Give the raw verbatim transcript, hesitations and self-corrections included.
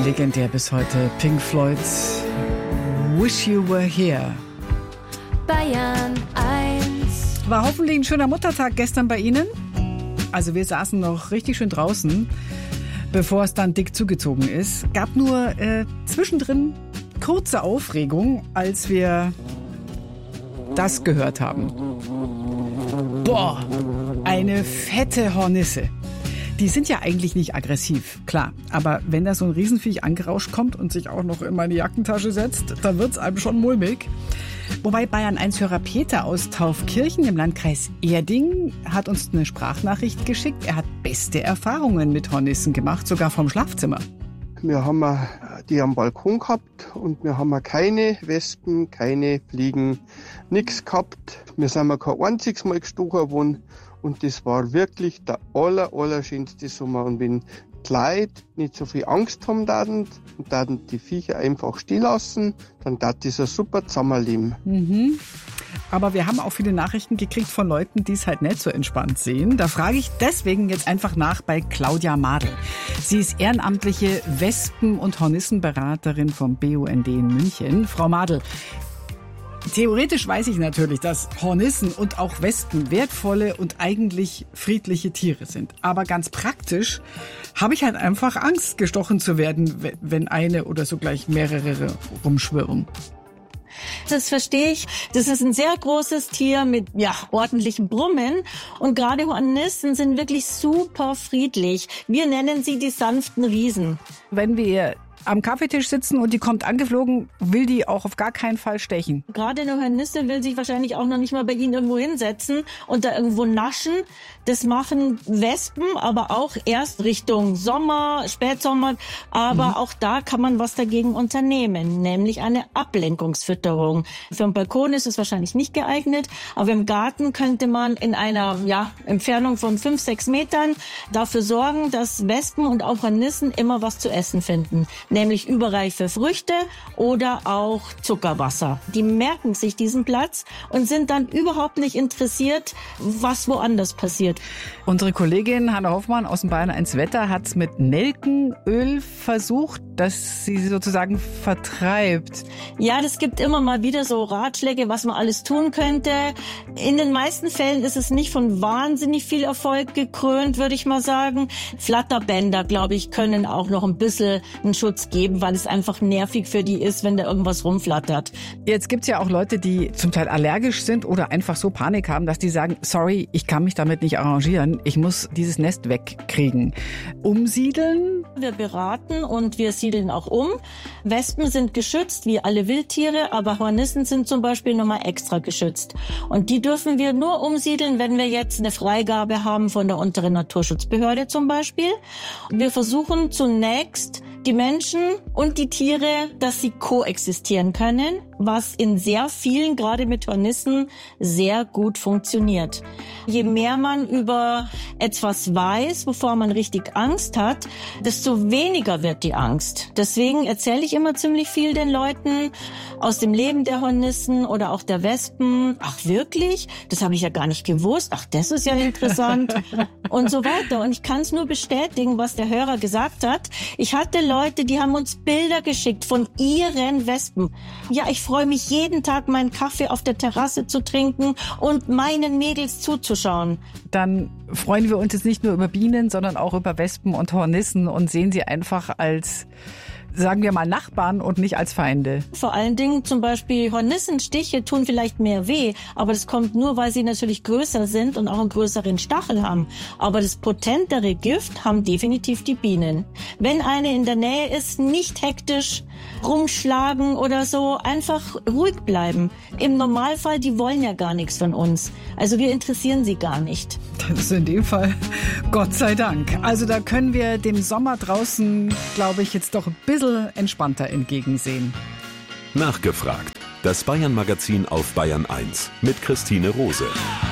legendär bis heute. Pink Floyd's Wish You Were Here. Bayern eins. War hoffentlich ein schöner Muttertag gestern bei Ihnen. Also wir saßen noch richtig schön draußen, bevor es dann dick zugezogen ist. Gab nur äh, zwischendrin kurze Aufregung, als wir das gehört haben. Boah, eine fette Hornisse. Die sind ja eigentlich nicht aggressiv, klar. Aber wenn da so ein Riesenviech angerauscht kommt und sich auch noch in meine Jackentasche setzt, dann wird's einem schon mulmig. Wobei Bayern eins Hörer Peter aus Taufkirchen im Landkreis Erding hat uns eine Sprachnachricht geschickt. Er hat beste Erfahrungen mit Hornissen gemacht, sogar vom Schlafzimmer. Wir haben die am Balkon gehabt und wir haben keine Wespen, keine Fliegen, nichts gehabt. Wir sind kein einziges Mal gestochen worden und das war wirklich der aller, allerschönste Sommer. Und wenn die Leute nicht so viel Angst haben würden und würden die Viecher einfach still lassen, dann darf das ein super Zusammenleben. Mhm. Aber wir haben auch viele Nachrichten gekriegt von Leuten, die es halt nicht so entspannt sehen. Da frage ich deswegen jetzt einfach nach bei Claudia Madel. Sie ist ehrenamtliche Wespen- und Hornissenberaterin vom B U N D in München. Frau Madel, theoretisch weiß ich natürlich, dass Hornissen und auch Wespen wertvolle und eigentlich friedliche Tiere sind. Aber ganz praktisch habe ich halt einfach Angst, gestochen zu werden, wenn eine oder so gleich mehrere rumschwirren. Das verstehe ich. Das ist ein sehr großes Tier mit ja ordentlichem Brummen. Und gerade Hornissen sind wirklich super friedlich. Wir nennen sie die sanften Riesen. Wenn wir am Kaffeetisch sitzen und die kommt angeflogen, will die auch auf gar keinen Fall stechen. Gerade eine Hornisse will sich wahrscheinlich auch noch nicht mal bei Ihnen irgendwo hinsetzen und da irgendwo naschen. Das machen Wespen, aber auch erst Richtung Sommer, Spätsommer. Aber mhm. auch da kann man was dagegen unternehmen, nämlich eine Ablenkungsfütterung. Für einen Balkon ist es wahrscheinlich nicht geeignet, aber im Garten könnte man in einer ja, Entfernung von fünf, sechs Metern dafür sorgen, dass Wespen und auch Hornissen immer was zu essen finden. Nämlich überreife Früchte oder auch Zuckerwasser. Die merken sich diesen Platz und sind dann überhaupt nicht interessiert, was woanders passiert. Unsere Kollegin Hanna Hoffmann aus dem Bayern eins Wetter hat es mit Nelkenöl versucht, dass sie sozusagen vertreibt. Ja, das gibt immer mal wieder so Ratschläge, was man alles tun könnte. In den meisten Fällen ist es nicht von wahnsinnig viel Erfolg gekrönt, würde ich mal sagen. Flatterbänder, glaube ich, können auch noch ein bisschen einen Schutz geben, weil es einfach nervig für die ist, wenn da irgendwas rumflattert. Jetzt gibt's ja auch Leute, die zum Teil allergisch sind oder einfach so Panik haben, dass die sagen, sorry, ich kann mich damit nicht arrangieren, ich muss dieses Nest wegkriegen. Umsiedeln? Wir beraten und wir siedeln auch um. Wespen sind geschützt, wie alle Wildtiere, aber Hornissen sind zum Beispiel nochmal extra geschützt. Und die dürfen wir nur umsiedeln, wenn wir jetzt eine Freigabe haben von der unteren Naturschutzbehörde zum Beispiel. Wir versuchen zunächst, die Menschen und die Tiere, dass sie koexistieren können, was in sehr vielen, gerade mit Hornissen, sehr gut funktioniert. Je mehr man über etwas weiß, wovor man richtig Angst hat, desto weniger wird die Angst. Deswegen erzähle ich immer ziemlich viel den Leuten aus dem Leben der Hornissen oder auch der Wespen. Ach wirklich? Das habe ich ja gar nicht gewusst. Ach, das ist ja interessant. Und so weiter. Und ich kann es nur bestätigen, was der Hörer gesagt hat. Ich hatte Leute, die haben uns Bilder geschickt von ihren Wespen. Ja, ich freue mich jeden Tag, meinen Kaffee auf der Terrasse zu trinken und meinen Mädels zuzuschauen. Dann freuen wir uns jetzt nicht nur über Bienen, sondern auch über Wespen und Hornissen und sehen sie einfach als, sagen wir mal, Nachbarn und nicht als Feinde. Vor allen Dingen zum Beispiel Hornissenstiche tun vielleicht mehr weh, aber das kommt nur, weil sie natürlich größer sind und auch einen größeren Stachel haben. Aber das potentere Gift haben definitiv die Bienen. Wenn eine in der Nähe ist, nicht hektisch rumschlagen oder so, einfach ruhig bleiben. Im Normalfall, die wollen ja gar nichts von uns. Also wir interessieren sie gar nicht. Das ist in dem Fall Gott sei Dank. Also da können wir dem Sommer draußen, glaube ich, jetzt doch ein bisschen entspannter entgegensehen. Nachgefragt. Das Bayern-Magazin auf Bayern eins mit Christine Rose.